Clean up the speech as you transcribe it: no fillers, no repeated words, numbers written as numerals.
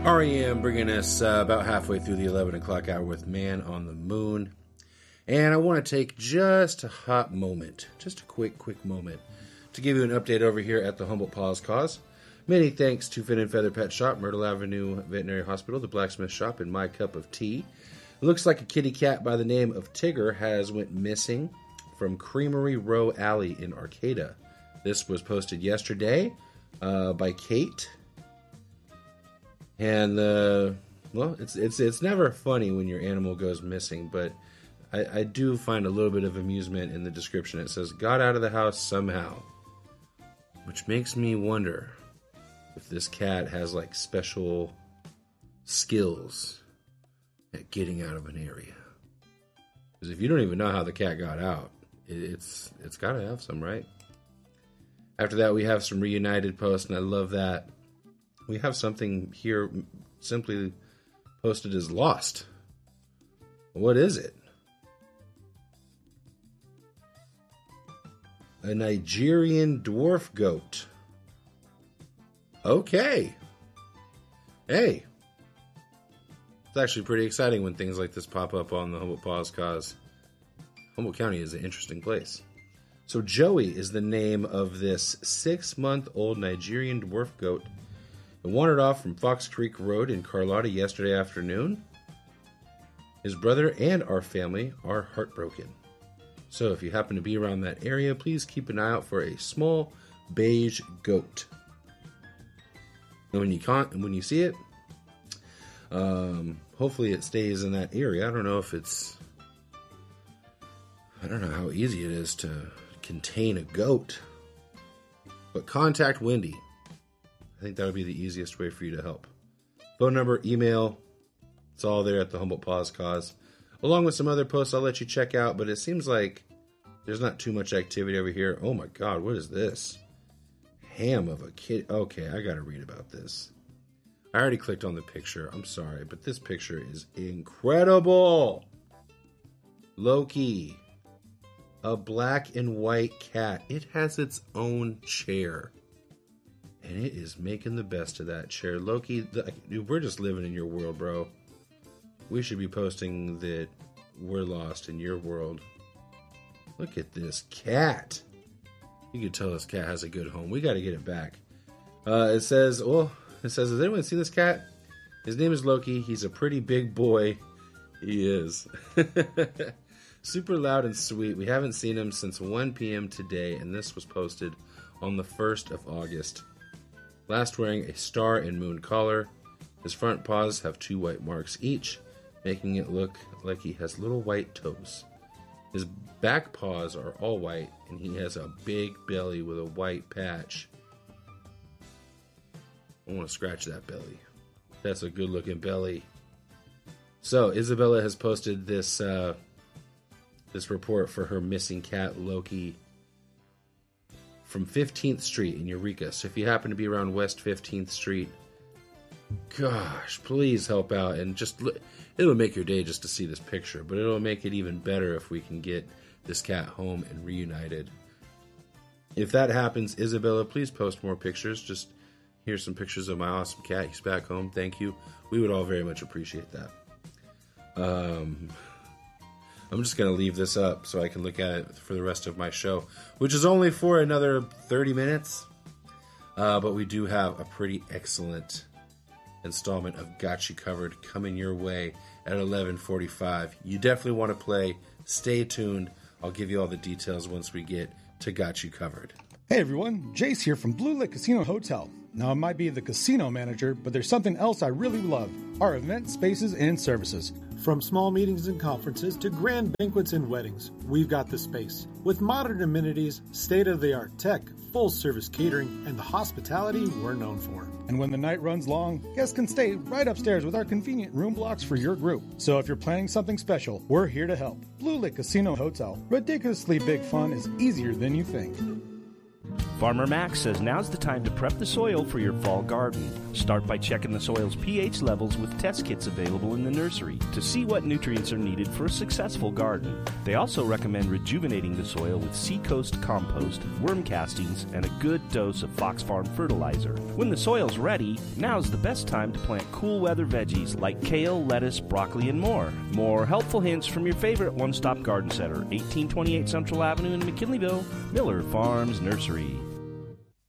REM bringing us about halfway through the 11 o'clock hour with Man on the Moon. And I want to take just a hot moment, just a quick moment, to give you an update over here at the Humboldt Paws Cause. Many thanks to Fin and Feather Pet Shop, Myrtle Avenue Veterinary Hospital, the Blacksmith Shop, and My Cup of Tea. It looks like a kitty cat by the name of Tigger has went missing from Creamery Row Alley in Arcata. This was posted yesterday by Kate. And, well, it's never funny when your animal goes missing, but I do find a little bit of amusement in the description. It says, got out of the house somehow. Which makes me wonder if this cat has, like, special skills at getting out of an area. Because if you don't even know how the cat got out, it's got to have some, right? After that, we have some reunited posts, and I love that. We have something here simply posted as lost. What is it? A Nigerian dwarf goat. Okay. Hey. It's actually pretty exciting when things like this pop up on the Humboldt Paws Cause. Humboldt County is an interesting place. So Joey is the name of this 6-month-old Nigerian dwarf goat. It wandered off from Fox Creek Road in Carlotta yesterday afternoon. His brother and our family are heartbroken. So if you happen to be around that area, please keep an eye out for a small beige goat. And when you see it, hopefully it stays in that area. I don't know how easy it is to contain a goat. But contact Wendy. I think that would be the easiest way for you to help. Phone number, email, it's all there at the Humboldt Paws Cause. Along with some other posts I'll let you check out, but it seems like there's not too much activity over here. Oh my God, what is this? Ham of a kid. Okay, I gotta read about this. I already clicked on the picture. I'm sorry, but this picture is incredible. Loki. A black and white cat. It has its own chair. And it is making the best of that chair. Loki, we're just living in your world, bro. We should be posting that we're lost in your world. Look at this cat. You can tell this cat has a good home. We got to get it back. It says, has anyone seen this cat? His name is Loki. He's a pretty big boy. He is. Super loud and sweet. We haven't seen him since 1 p.m. today, and this was posted on the 1st of August. Last wearing a star and moon collar. His front paws have 2 white marks each, making it look like he has little white toes. His back paws are all white, and he has a big belly with a white patch. I want to scratch that belly. That's a good looking belly. So Isabella has posted this report for her missing cat Loki from 15th Street in Eureka. So if you happen to be around West 15th Street, gosh, please help out. And it'll make your day just to see this picture. But it'll make it even better if we can get this cat home and reunited. If that happens, Isabella, please post more pictures. Just here's some pictures of my awesome cat. He's back home. Thank you. We would all very much appreciate that. I'm just going to leave this up so I can look at it for the rest of my show, which is only for another 30 minutes. But we do have a pretty excellent installment of Got You Covered coming your way at 11:45. You definitely want to play. Stay tuned. I'll give you all the details once we get to Got You Covered. Hey everyone, Jace here from Blue Lick Casino Hotel. Now I might be the casino manager, but there's something else I really love. Our event spaces and services. From small meetings and conferences to grand banquets and weddings, we've got the space. With modern amenities, state-of-the-art tech, full-service catering, and the hospitality we're known for. And when the night runs long, guests can stay right upstairs with our convenient room blocks for your group. So if you're planning something special, we're here to help. Blue Lick Casino Hotel. Ridiculously big fun is easier than you think. Farmer Max says now's the time to prep the soil for your fall garden. Start by checking the soil's pH levels with test kits available in the nursery to see what nutrients are needed for a successful garden. They also recommend rejuvenating the soil with Seacoast compost, worm castings, and a good dose of Fox Farm fertilizer. When the soil's ready, now's the best time to plant cool weather veggies like kale, lettuce, broccoli, and more. More helpful hints from your favorite one-stop garden center, 1828 Central Avenue in McKinleyville, Miller Farms Nursery.